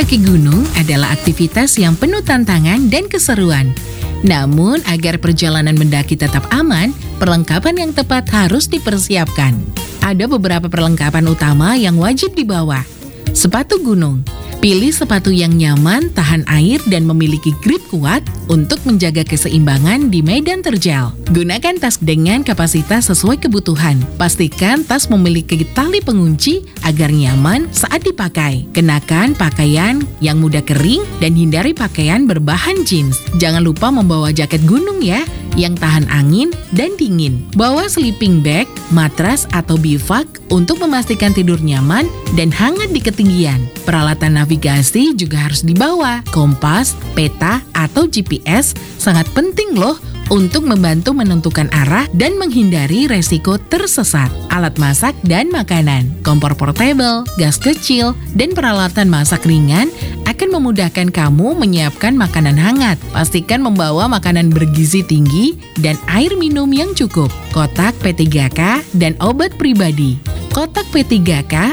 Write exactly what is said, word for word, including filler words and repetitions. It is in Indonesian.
Mendaki gunung adalah aktivitas yang penuh tantangan dan keseruan. Namun, agar perjalanan mendaki tetap aman, perlengkapan yang tepat harus dipersiapkan. Ada beberapa perlengkapan utama yang wajib dibawa. Sepatu gunung. Pilih sepatu yang nyaman, tahan air, dan memiliki grip kuat untuk menjaga keseimbangan di medan terjal. Gunakan tas dengan kapasitas sesuai kebutuhan. Pastikan tas memiliki tali pengunci agar nyaman saat dipakai. Kenakan pakaian yang mudah kering dan hindari pakaian berbahan jeans. Jangan lupa membawa jaket gunung ya, yang tahan angin dan dingin. Bawa sleeping bag, matras atau bivak untuk memastikan tidur nyaman dan hangat di ketinggian. Peralatan navigasi juga harus dibawa. Kompas, peta, atau G P S sangat penting loh untuk membantu menentukan arah dan menghindari resiko tersesat. Alat masak dan makanan, kompor portable, gas kecil, dan peralatan masak ringan akan memudahkan kamu menyiapkan makanan hangat. Pastikan membawa makanan bergizi tinggi dan air minum yang cukup. Kotak P tiga K dan obat pribadi. Kotak P tiga K